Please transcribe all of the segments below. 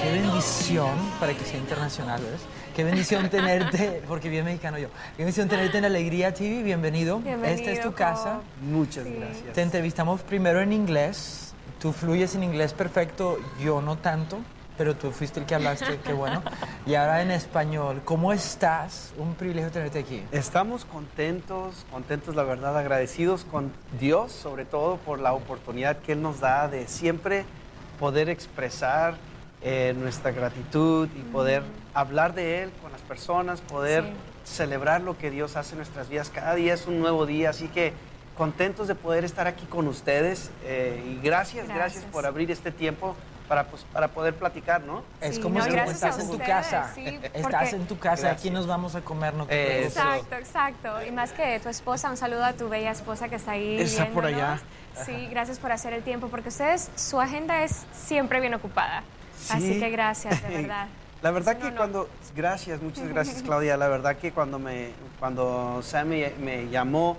qué bendición, para que sea internacional, ¿ves? Qué bendición tenerte, porque bien mexicano yo. Qué bendición tenerte en Alegría TV, bienvenido. Esta es tu casa. Muchas gracias. Te entrevistamos primero en inglés. Tú fluyes en inglés perfecto, yo no tanto, pero tú fuiste el que hablaste, qué bueno. Y ahora en español, ¿cómo estás? Un privilegio tenerte aquí. Estamos contentos, la verdad, agradecidos con Dios, sobre todo por la oportunidad que Él nos da de siempre poder expresar nuestra gratitud y poder hablar de Él con las personas, poder celebrar lo que Dios hace en nuestras vidas. Cada día es un nuevo día, así que contentos de poder estar aquí con ustedes y gracias por abrir este tiempo para poder platicar, ¿no? Es como si estás en tu casa. Sí, estás en tu casa, aquí nos vamos a comer, no te preocupes. Exacto. Y más que tu esposa, un saludo a tu bella esposa que está ahí. Está por allá. Sí, gracias por hacer el tiempo, porque ustedes, su agenda es siempre bien ocupada. Sí. Así que gracias, de verdad. La verdad que muchas gracias Claudia, la verdad que cuando Sam me llamó,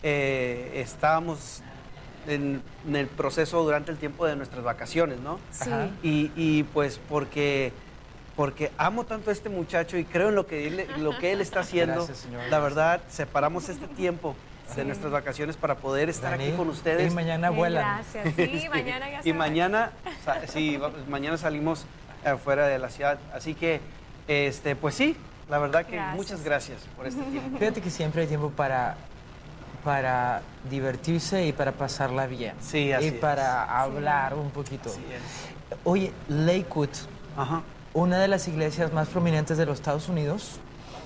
estábamos en el proceso durante el tiempo de nuestras vacaciones, ¿no? Sí. Y pues porque amo tanto a este muchacho y creo en lo que él está haciendo. Gracias, señor. La verdad, separamos este tiempo de nuestras vacaciones para poder estar aquí con ustedes. Y mañana vuelan. Gracias, sí, mañana ya Y mañana salimos afuera de la ciudad. Así que, pues sí, la verdad que muchas gracias por este tiempo. Fíjate que siempre hay tiempo para divertirse y para pasarla bien. Sí, así y para hablar un poquito. Así es. Oye, Lakewood, Ajá. una de las iglesias más prominentes de los Estados Unidos,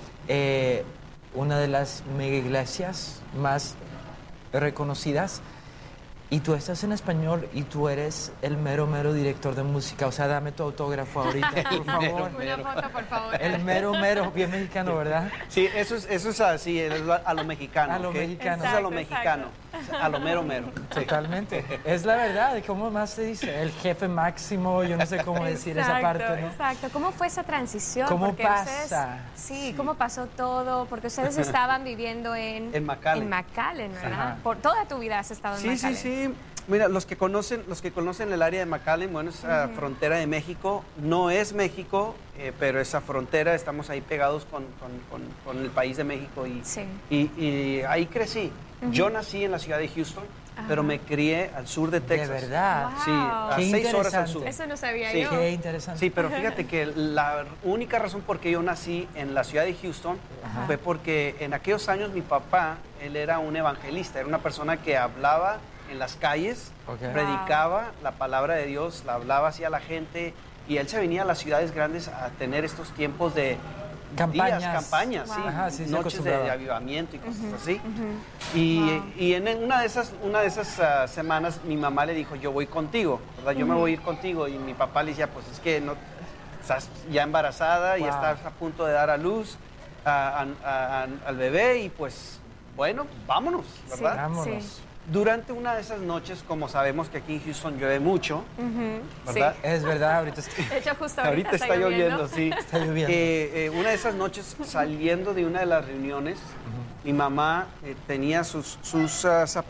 una de las mega iglesias más reconocidas, y tú estás en español y tú eres el mero director de música. O sea, dame tu autógrafo ahorita, por favor. Una foto, por favor. El mero, bien mexicano, ¿verdad? Sí, eso es así, a lo mexicano. A lo ¿ok? mexicano. Eso es a lo mexicano, a lo mero. Totalmente. Es la verdad. ¿Cómo más se dice? El jefe máximo, yo no sé cómo decir esa parte, ¿no? Exacto. ¿Cómo fue esa transición? ¿Cómo Porque pasa? ¿cómo pasó todo? Porque ustedes estaban viviendo en McAllen. En McAllen, ¿verdad? Ajá. Por toda tu vida has estado en McAllen. Sí. Mira, los que conocen el área de McAllen, bueno, es frontera de México. No es México, pero esa frontera, estamos ahí pegados con el país de México y ahí crecí. Yo nací en la ciudad de Houston, pero me crié al sur de Texas. De verdad. Wow. Sí, a Qué 6 horas al sur. Eso no sabía Sí. yo. Qué interesante. Sí, pero fíjate que la única razón por qué yo nací en la ciudad de Houston fue porque en aquellos años mi papá, él era un evangelista, era una persona que hablaba en las calles, predicaba la palabra de Dios, la hablaba hacia la gente y él se venía a las ciudades grandes a tener estos tiempos de campañas, Wow. sí, Ajá, sí, se noches acostumbraba. de avivamiento y cosas así. Y en una de esas semanas mi mamá le dijo, yo voy contigo, ¿verdad? Yo me voy a ir contigo. Y mi papá le decía, pues es que no, estás ya embarazada y estás a punto de dar a luz al bebé y pues bueno, vámonos, ¿verdad? Vámonos. Sí. Durante una de esas noches, como sabemos que aquí en Houston llueve mucho, ¿verdad? Es verdad, ahorita De hecho, justo Ahorita está lloviendo, sí. está lloviendo. Una de esas noches, saliendo de una de las reuniones, mi mamá tenía sus